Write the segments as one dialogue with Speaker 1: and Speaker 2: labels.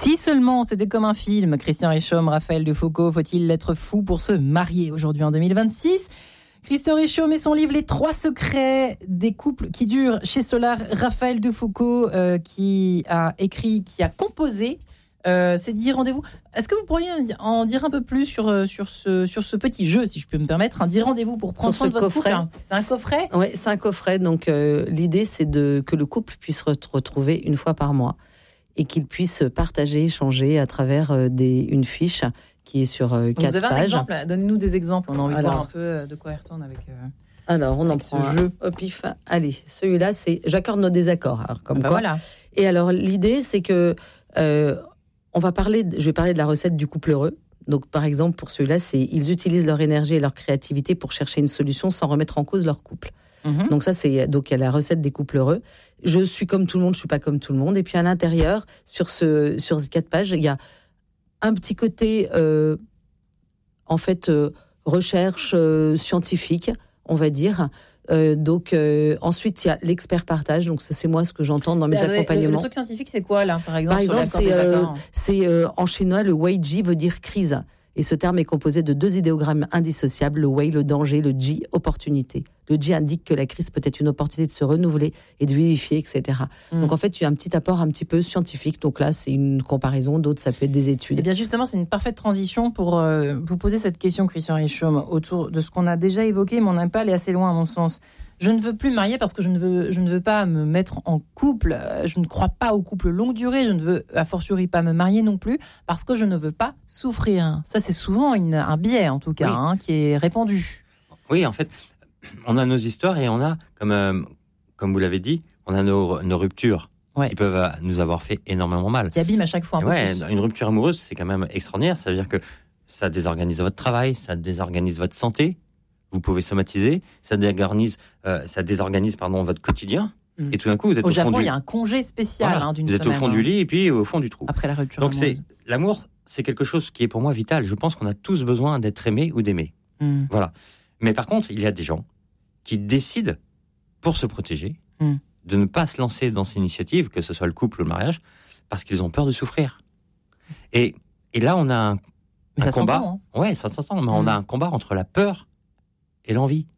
Speaker 1: Si seulement c'était comme un film, Christian Richomme, Raphaël Defoucault, faut-il être fou pour se marier aujourd'hui en 2026 ? Christian Richomme et son livre Les 3 secrets des couples qui durent chez Solar. Raphaël Defoucault qui a écrit, qui a composé ces 10 rendez-vous. Est-ce que vous pourriez en dire un peu plus sur ce petit jeu, si je peux me permettre, un 10 rendez-vous pour prendre soin de votre couple ? C'est un coffret ?
Speaker 2: Oui, c'est un coffret. Donc l'idée, c'est que le couple puisse se retrouver une fois par mois et qu'il puisse partager, échanger à travers une fiche qui est sur 4 pages.
Speaker 1: Vous avez un exemple ? Donnez-nous des exemples. On a envie de voir un peu de quoi il retourne avec.
Speaker 2: Alors, on en prend
Speaker 1: ce jeu.
Speaker 2: Au pif. Allez, celui-là, c'est j'accorde nos désaccords. Alors, comme quoi.
Speaker 1: Voilà.
Speaker 2: Et alors, l'idée, c'est que je vais parler de la recette du couple heureux. Donc, par exemple, pour celui-là, ils utilisent leur énergie et leur créativité pour chercher une solution sans remettre en cause leur couple. Mm-hmm. Donc il y a la recette des couples heureux. Je suis comme tout le monde, je suis pas comme tout le monde. Et puis à l'intérieur, sur ces 4 pages, il y a un petit côté, recherche scientifique, on va dire. Ensuite, il y a l'expert partage. Donc, ça, c'est moi ce que j'entends dans mes accompagnements.
Speaker 1: Le truc scientifique, c'est quoi, là, par exemple
Speaker 2: Par exemple, en chinois, le wei ji veut dire crise. Et ce terme est composé de 2 idéogrammes indissociables, le wei, le danger, le ji, opportunité. Le ji indique que la crise peut être une opportunité de se renouveler et de vivifier, etc. Donc en fait, il y a un petit apport un petit peu scientifique. Donc là, c'est une comparaison, d'autres, ça peut être des études.
Speaker 1: Et bien justement, c'est une parfaite transition pour vous poser cette question, Christian Richomme, autour de ce qu'on a déjà évoqué, mais on n'a pas allé assez loin à mon sens. Je ne veux plus me marier parce que je ne veux pas me mettre en couple. Je ne crois pas au couple longue durée. Je ne veux, a fortiori, pas me marier non plus parce que je ne veux pas souffrir. Ça, c'est souvent un biais, en tout cas, qui est répandu.
Speaker 3: Oui, en fait, on a nos histoires et on a, comme vous l'avez dit, on a nos ruptures qui peuvent nous avoir fait énormément mal.
Speaker 1: Qui abîment à chaque fois un peu plus.
Speaker 3: Une rupture amoureuse, c'est quand même extraordinaire. Ça veut dire que ça désorganise votre travail, ça désorganise votre santé. Vous pouvez somatiser, ça désorganise votre quotidien. Et tout d'un coup, vous êtes au
Speaker 1: Japon,
Speaker 3: fond
Speaker 1: il y a un congé spécial d'une semaine.
Speaker 3: Vous êtes au fond du lit et puis au fond du trou.
Speaker 1: Après la rupture
Speaker 3: Donc
Speaker 1: amoureuse.
Speaker 3: L'amour, c'est quelque chose qui est pour moi vital. Je pense qu'on a tous besoin d'être aimé ou d'aimer. Voilà. Mais par contre, il y a des gens qui décident, pour se protéger, de ne pas se lancer dans ces initiatives, que ce soit le couple ou le mariage, parce qu'ils ont peur de souffrir. Et là, on a un combat.
Speaker 1: S'entend, hein.
Speaker 3: Ouais, ça s'entend. Mais on a un combat entre la peur et l'envie.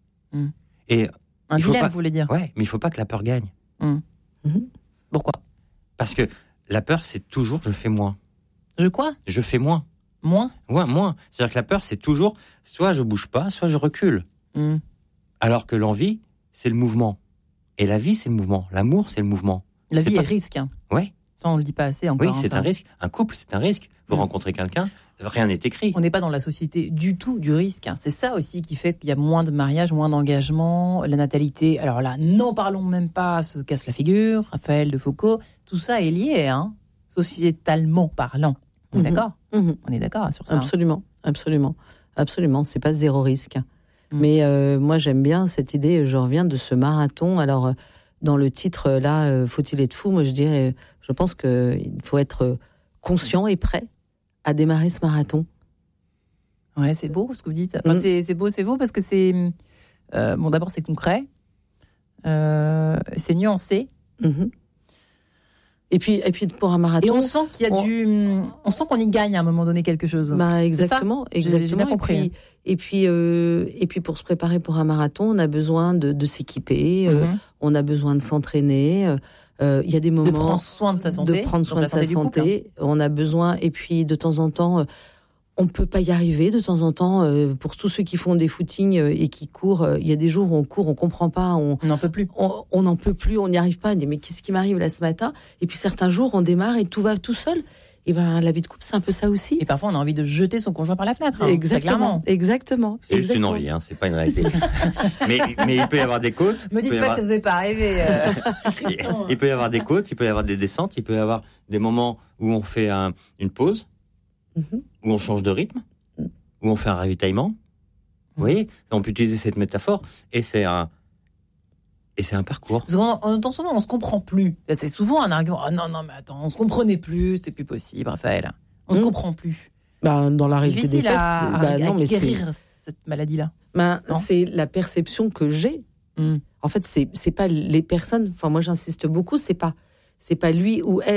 Speaker 3: Et
Speaker 1: un dilemme, vous voulez dire.
Speaker 3: Ouais, mais il ne faut pas que la peur gagne.
Speaker 1: Pourquoi ?
Speaker 3: Parce que la peur, c'est toujours je fais moins. Je fais moins.
Speaker 1: Moins ?
Speaker 3: Ouais, moins. C'est-à-dire que la peur, c'est toujours soit je bouge pas, soit je recule. Alors que l'envie, c'est le mouvement. Et la vie, c'est le mouvement. L'amour, c'est le mouvement.
Speaker 1: La vie est risque.
Speaker 3: Ouais.
Speaker 1: Ça, on le dit pas assez encore.
Speaker 3: Oui, c'est un risque. Un couple, c'est un risque. Vous rencontrez quelqu'un, rien n'est écrit.
Speaker 1: On n'est pas dans la société du tout du risque. C'est ça aussi qui fait qu'il y a moins de mariages, moins d'engagement, la natalité. Alors là, n'en parlons même pas, se casse la figure. Raphaël Defoucault, tout ça est lié, sociétalement parlant. On est d'accord ? On est d'accord sur ça.
Speaker 2: Absolument, absolument, absolument. C'est pas zéro risque. Mais moi, j'aime bien cette idée. Je reviens de ce marathon. Alors, dans le titre là, faut-il être fou ? Moi, je pense qu'il faut être conscient et prêt à démarrer ce marathon.
Speaker 1: Ouais, c'est beau ce que vous dites. Enfin, c'est beau parce que c'est d'abord c'est concret, c'est nuancé.
Speaker 2: Et puis pour un marathon,
Speaker 1: et on sent qu'il y a on sent qu'on y gagne à un moment donné quelque chose.
Speaker 2: Exactement, exactement.
Speaker 1: J'ai bien compris.
Speaker 2: Et puis pour se préparer pour un marathon, on a besoin de s'équiper, on a besoin de s'entraîner. Il y a des moments
Speaker 1: de prendre soin de sa santé,
Speaker 2: on a besoin, et puis de temps en temps, on peut pas y arriver. De temps en temps, pour tous ceux qui font des footings et qui courent, il y a des jours où on court, on comprend pas, on
Speaker 1: n'en peut plus,
Speaker 2: on n'en peut plus, on n'y arrive pas. On dit mais qu'est-ce qui m'arrive là ce matin ? Et puis certains jours, on démarre et tout va tout seul. Et la vie de couple, c'est un peu ça aussi.
Speaker 1: Et parfois, on a envie de jeter son conjoint par la fenêtre.
Speaker 2: Exactement.
Speaker 3: C'est juste une envie, c'est pas une réalité. mais il peut y avoir des côtes.
Speaker 1: Me dites pas que ça vous est pas arrivé.
Speaker 3: Il peut y avoir des côtes, il peut y avoir des descentes, il peut y avoir des moments où on fait une pause, où on change de rythme, où on fait un ravitaillement. Vous voyez, on peut utiliser cette métaphore, et c'est un parcours.
Speaker 1: On entend souvent, on se comprend plus. C'est souvent un argument. Oh, non, mais attends, on se comprenait plus, c'était plus possible, Raphaël. On se comprend plus.
Speaker 2: Dans la réalité des faits,
Speaker 1: à guérir cette maladie-là.
Speaker 2: C'est la perception que j'ai. En fait, c'est pas les personnes. Enfin, moi, j'insiste beaucoup. C'est pas lui ou elle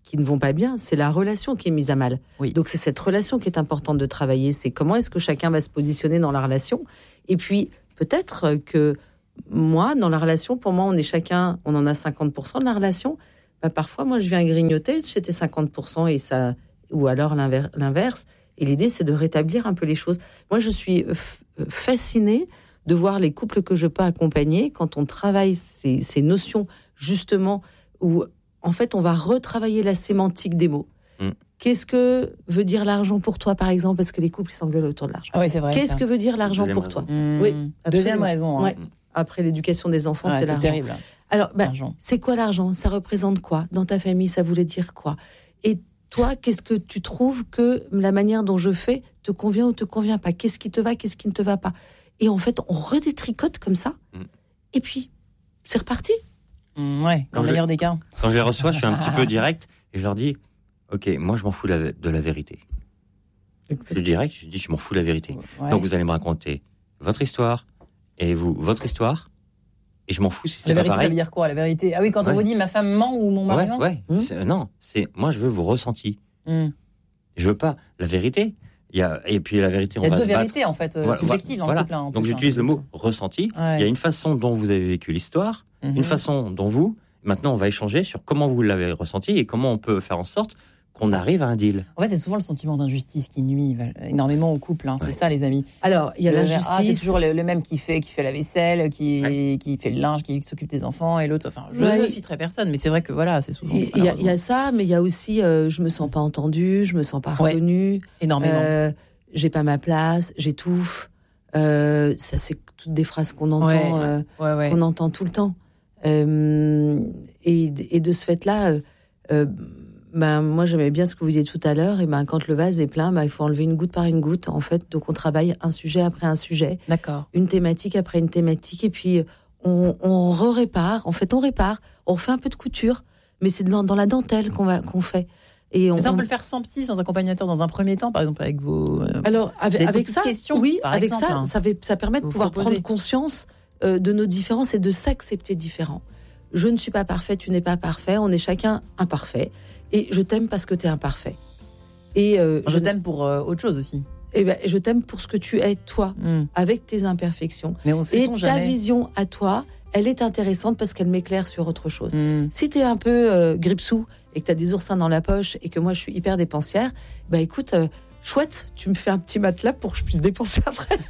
Speaker 2: qui ne vont pas bien, c'est la relation qui est mise à mal.
Speaker 1: Oui.
Speaker 2: Donc c'est cette relation qui est importante de travailler. C'est comment est-ce que chacun va se positionner dans la relation. Et puis peut-être que moi, dans la relation, pour moi, on en a 50% de la relation. Bah, parfois, moi, je viens grignoter, j'étais 50% et ça, ou alors l'inverse. Et l'idée, c'est de rétablir un peu les choses. Moi, je suis fascinée de voir les couples que je peux accompagner quand on travaille ces notions, justement, où, en fait, on va retravailler la sémantique des mots. Qu'est-ce que veut dire l'argent pour toi, par exemple? Parce que les couples, ils s'engueulent autour de l'argent.
Speaker 1: Ah oui, c'est vrai.
Speaker 2: Qu'est-ce que veut dire l'argent pour toi? Oui,
Speaker 1: deuxième raison. Hein.
Speaker 2: Ouais. Après l'éducation des enfants, c'est l'argent.
Speaker 1: Terrible.
Speaker 2: Alors, c'est quoi l'argent? Ça représente quoi? Dans ta famille, ça voulait dire quoi? Et toi, qu'est-ce que tu trouves que la manière dont je fais te convient ou te convient pas? Qu'est-ce qui te va, qu'est-ce qui ne te va pas? Et en fait, on redétricote comme ça. Et puis, c'est reparti.
Speaker 1: Ouais, dans le meilleur des cas.
Speaker 3: Quand je les reçois, je suis un petit peu direct et je leur dis, ok, moi je m'en fous de la vérité. Je suis direct, je dis, je m'en fous de la vérité. Ouais. Donc vous allez me raconter votre histoire et vous, votre histoire. Et je m'en fous si c'est pas pareil. La
Speaker 1: vérité, ça veut dire quoi, la vérité? Ah oui, quand on vous dit ma femme ment ou mon mari ment.
Speaker 3: Non, moi je veux vos ressentis. Je veux pas la vérité. Et puis la vérité, on va se battre. Il y a deux vérités
Speaker 1: en fait, subjectives dans le couple.
Speaker 3: Donc j'utilise le mot ressenti. Il y a une façon dont vous avez vécu l'histoire, une façon dont vous. Maintenant, on va échanger sur comment vous l'avez ressenti et comment on peut faire en sorte qu'on arrive à un deal.
Speaker 1: En fait, c'est souvent le sentiment d'injustice qui nuit énormément au couple. Hein. C'est ça, les amis.
Speaker 2: Alors, il y a l'injustice.
Speaker 1: C'est toujours le même qui fait la vaisselle, qui fait le linge, qui s'occupe des enfants, et l'autre. Enfin, je ne citerai personne, mais c'est vrai que voilà, c'est souvent.
Speaker 2: Il y a ça, mais il y a aussi, je me sens pas entendue, je me sens pas reconnue.
Speaker 1: Énormément.
Speaker 2: J'ai pas ma place, j'étouffe. Ça, c'est toutes des phrases qu'on entend, qu'on entend tout le temps. Et de ce fait-là. Moi, j'aimais bien ce que vous disiez tout à l'heure. Et quand le vase est plein, il faut enlever une goutte par une goutte. En fait, donc on travaille un sujet après un sujet.
Speaker 1: D'accord.
Speaker 2: Une thématique après une thématique. Et puis, on répare. En fait, on répare. On fait un peu de couture. Mais c'est dans la dentelle qu'on fait. Et
Speaker 1: ça, on peut le faire sans psy, sans accompagnateur, dans un premier temps, par exemple, avec vos...
Speaker 2: Alors, avec ça,
Speaker 1: questions,
Speaker 2: oui, avec
Speaker 1: exemple,
Speaker 2: ça permet de pouvoir prendre conscience de nos différences et de s'accepter différents. Je ne suis pas parfait, tu n'es pas parfait. On est chacun imparfait. Et je t'aime parce que tu es imparfait. Et
Speaker 1: je t'aime pour autre chose aussi.
Speaker 2: Et je t'aime pour ce que tu es, toi, avec tes imperfections.
Speaker 1: Mais on sait
Speaker 2: ta vision à toi, elle est intéressante parce qu'elle m'éclaire sur autre chose. Si tu es un peu gripsou et que tu as des oursins dans la poche et que moi je suis hyper dépensière, écoute, chouette, tu me fais un petit matelas pour que je puisse dépenser après.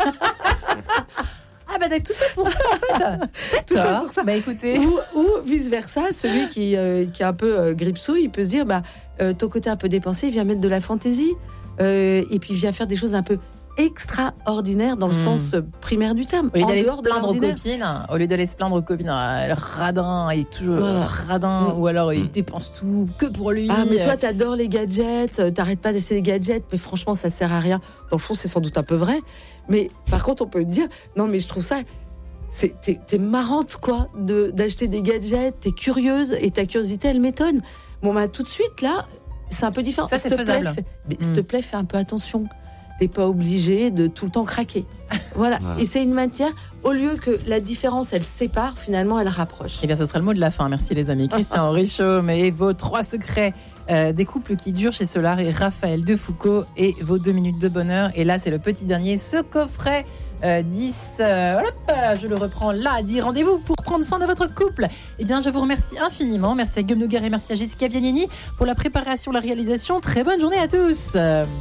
Speaker 1: Tout ça pour ça, en fait.
Speaker 2: Tout ça pour ça.
Speaker 1: Écoutez.
Speaker 2: Ou vice-versa, celui qui est un peu gripsou, il peut se dire, ton côté un peu dépensé, il vient mettre de la fantaisie. Et puis il vient faire des choses un peu extraordinaires dans le sens primaire du terme.
Speaker 1: Au lieu d'aller se plaindre aux copines, le radin, il est toujours radin, ou alors il dépense tout que pour lui.
Speaker 2: Ah, mais toi, t'adores les gadgets, t'arrêtes pas d'acheter des gadgets, mais franchement, ça sert à rien. Dans le fond, c'est sans doute un peu vrai. Mais par contre, on peut te dire, non, mais je trouve ça... T'es marrante, quoi, d'acheter des gadgets, t'es curieuse, et ta curiosité, elle m'étonne. Bon, tout de suite, là, c'est un peu différent.
Speaker 1: Ça, c'est faisable.
Speaker 2: S'il te plaît, fais un peu attention. T'es pas obligé de tout le temps craquer. Voilà. Et c'est une matière, au lieu que la différence, elle sépare, finalement, elle rapproche.
Speaker 1: Eh bien, ce sera le mot de la fin. Merci, les amis. Christian Richomme et vos 3 secrets des couples qui durent chez Solar et Raphaël Defoucauld et vos 2 minutes de bonheur. Et là, c'est le petit dernier, ce coffret 10. Je le reprends là. Dit rendez-vous pour prendre soin de votre couple. Eh bien, je vous remercie infiniment. Merci à Guillaume Noguer et merci à Jessica Viagnani pour la préparation, la réalisation. Très bonne journée à tous.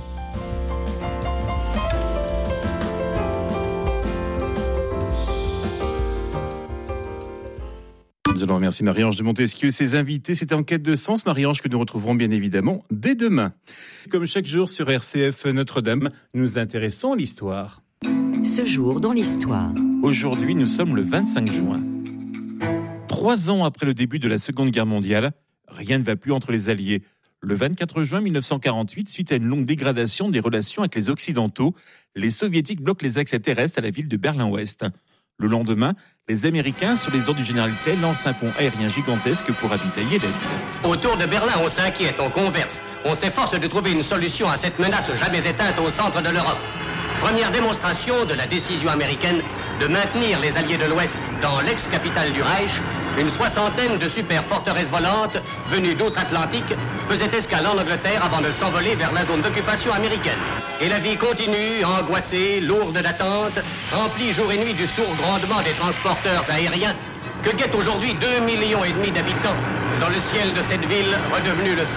Speaker 4: Nous allons remercier Marie-Ange de Montesquieu et ses invités. C'était En quête de sens, Marie-Ange, que nous retrouverons bien évidemment dès demain. Comme chaque jour sur RCF Notre-Dame, nous nous intéressons à l'histoire.
Speaker 5: Ce jour dans l'histoire.
Speaker 4: Aujourd'hui, nous sommes le 25 juin. 3 ans après le début de la Seconde Guerre mondiale, rien ne va plus entre les Alliés. Le 24 juin 1948, suite à une longue dégradation des relations avec les Occidentaux, les Soviétiques bloquent les accès terrestres à la ville de Berlin-Ouest. Le lendemain, les Américains, sur les ordres du général Clay, lancent un pont aérien gigantesque pour ravitailler la ville.
Speaker 6: Autour de Berlin, on s'inquiète, on converse. On s'efforce de trouver une solution à cette menace jamais éteinte au centre de l'Europe. Première démonstration de la décision américaine de maintenir les alliés de l'Ouest dans l'ex-capitale du Reich, une soixantaine de super forteresses volantes venues d'outre-Atlantique faisaient escale en Angleterre avant de s'envoler vers la zone d'occupation américaine. Et la vie continue, angoissée, lourde d'attente, remplie jour et nuit du sourd grondement des transporteurs aériens que guettent aujourd'hui 2,5 millions d'habitants dans le ciel de cette ville redevenue le